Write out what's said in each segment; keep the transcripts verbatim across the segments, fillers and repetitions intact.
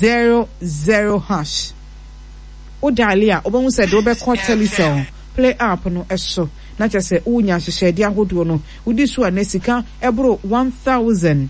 zero zero hash. Odalia, Obon said, Robert Telephone, play up no eso. Not just say, Unya, she said, Yahuduno, with this one, Nessica, Ebro one thousand.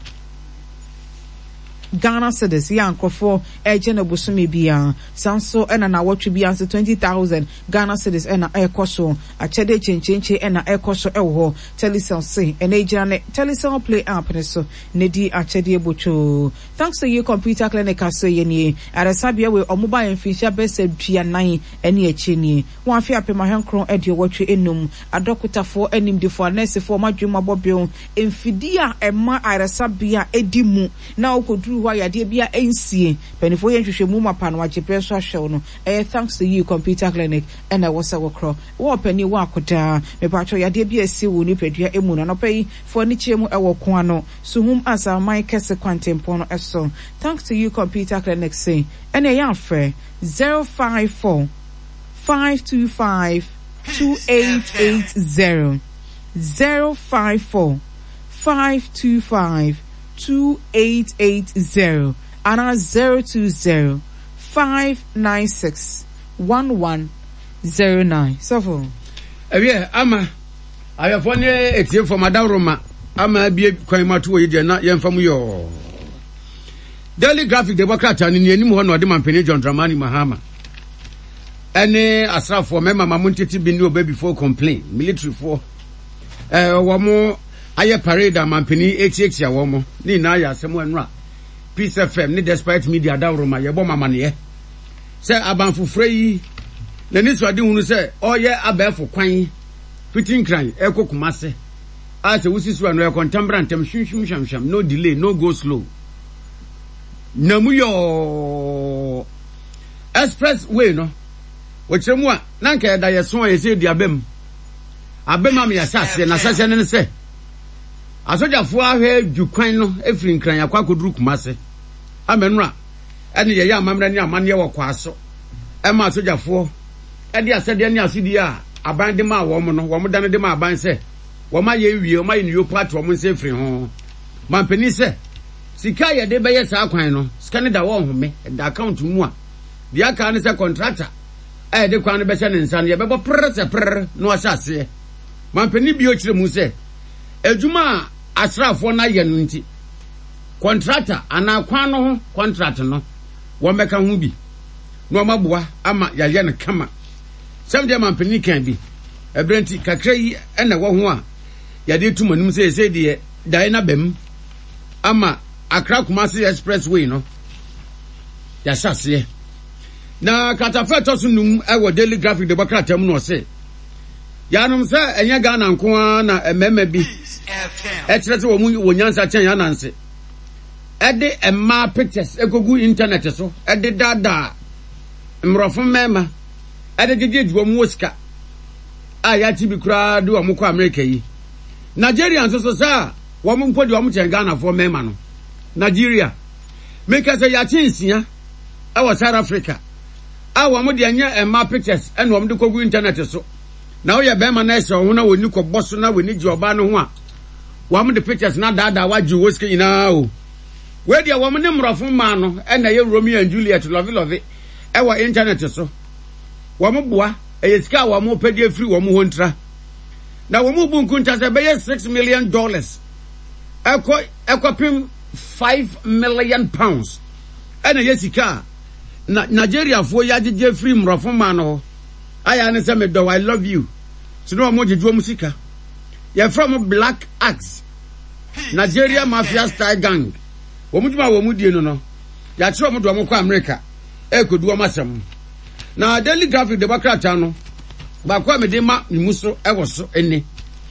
Ghana cedis yanko for agent obusumi bia sanso ena na watch bia so twenty thousand Ghana cedis ena ekoso achede chinchinchi ena ekoso ewo telecel say en agent telecel play app ne so nedi achede bocho. Thanks to you computer clinic aso yeni aresabia we omobile feature best dua nine ene echini wan afi apema henkron edi watch enum adokota for enim de for nurse for madwuma bobio emfidia ema aresabia edimu na okodru wa yade bia ensie penifo yenhwehwe mu mapa no agyepe so ahwew no eh thanks to you computer clinic and I was a worker wo pani wa akoda me pacho yade bia esi wo ni pedua emu no no pai fo ni chiemu ewo ko ano so hum asa my kese kwantempo no eso. Thanks to you computer clinic say and e yan frɛ zero five four five two five two eight eight zero zero five four five two five two eight eight zero and zero two zero five nine six one one zero nine. So for yeah, ama I have one year for Madame Roma. Ama be quite much way not young from your Daily Graphic Democrat and in any one of them and Penny John Dramani Mahama. Any asra for member Mamunti be no baby before complain military for uh one more. Aye parade a mampeni eighty-eight ya womo ni na ya asemu enra Peace F M ni despite media da roma ye bo mama ne se abanfufre yi na ni so ade hunu se oye abefo kwan fitin kran ekokumase a se wusisu anu e contemporary tem hwhwhwm hwamhwam no delay no go slow namuyo expressway no wochemu a na nka da ye so ye se di abem abem am ya sase na sase ne se asojafo ahwe dwukwan no efiri nkran yakwa koduru kumase amenura ene ye ya amamra ni amane wo kwaso e ma asojafo e de asede ni asidi a aban de ma wo mo no wo mo dan de ma aban se wo ma ye wie wo ma ye new platform nse efiri ho mampeni se sika ye de be ye sa kwan no sika ne da wo home da account mu a de aka ne se contractor e de kwan no be se ne nsa ne ye be bo prr se prr no asase mampeni bi o kire mu se ejuma asrafo na ye no nti contractor ana kwan no ho contract no wo meka ho bi no maboa ama ya ye ne kama sem de man peni kan bi ebrenti kakra yi ena wo ho a ya de tumanum se se de dai na bem ama Accra Kumasi Expressway no ya sase na katafeto sunum e wo Daily Graphic Democrat am no se yanum se enye Ghana nko na emema bi e kyerete wo mu wonyansa chen ya nanse e de emma pictures egogu internet so e de dada mrofo mema e de gegeju wo mu osika a ya ti bi kura do wo mu ko America yi Nigerians so sa wo mu mpodi wo mu chen Ghana fo mema no Nigeria make say ya chinsia e wo South Africa a wo mu de anya emma pictures e no wo de kogu internet so na wo ye be ma na ese ho na woni ko boso na woni ji oba no ho a wo am the pictures na dada waju woske ina o we dia wo ne mrofo ma no e na ye Romeo and Juliet love love e wo internet so wo mo boa e yesika wo mo pedi free wo mo ho ntra na wo mo bu nkunta se be six million dollars eko eko pim five million pounds e na yesika na Nigeria fo ya jeje free mrofo ma no aya ne se me do I love you so no mo jeju musika you from Black Axe Nigeria Mafia Style Gang wo mujuma wo mudie no no ya kire mo do mo kwa America e kodu o masem na Daily Graphic Democrat no ba kwa me de ma muso e wo so eni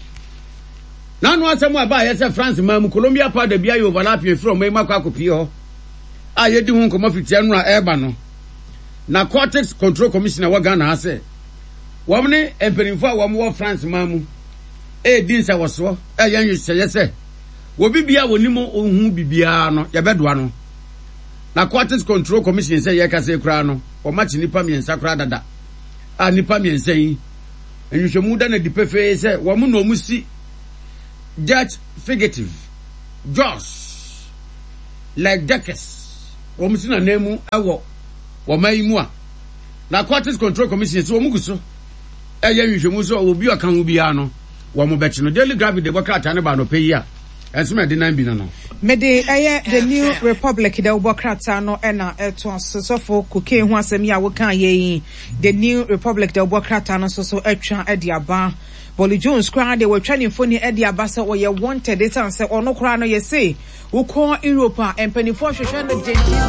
na no asem aba ye se France ma mu Colombia pa da bia yo overlap e from me makwa kopi ho a ye di hu nkomo fitia no a eba no Narcotics Control Commissioner wa Ghana ha se wo mne emperimfo a wo mo France ma mu e din se wo so e yan yu se yese wo bibia wonimo ohun bibia no ye bedoa no Narcotics Control Commission se ye ka se kura no o ma chi nipa miensa kura dada a nipa miensa yi enhwehwemu da na dipefe se wo mo no musi Dutch fugitive Josh like Dekes wɔn si na nemu ɛwɔ wɔn yi mu a Narcotics Control Commission so wɔn gu so ɛyɛ nhwehwɛmu so obi ɔka ho biara no wɔn bɛkyi no Daily Graphic de bɔkra ata ne ba no pɛ yi a ɛnso ma de nan bi no no mede ɛyɛ the New Republic de bɔkra ata no ɛna ɛto asosofo cocaine ho asɛm yi a wɔka yɛ the New Republic de bɔkra ata no so so atwa ɛde aba Bolly Jones kra de wɔtwa ne mfoni ɛde aba sɛ wɔyɛ wanted it and sɛ ɔno kra no yɛ say wokɔ Europe a mpanifo hwehwɛ no gyegye